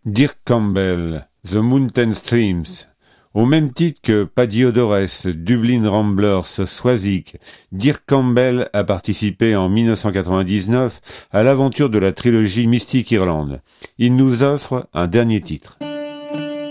Dirk Campbell, The Mountain Streams. Au même titre que Paddy Odores, Dublin Ramblers, Swazik, Dirk Campbell a participé en 1999 à l'aventure de la trilogie Mystic Irland. Il nous offre un dernier titre.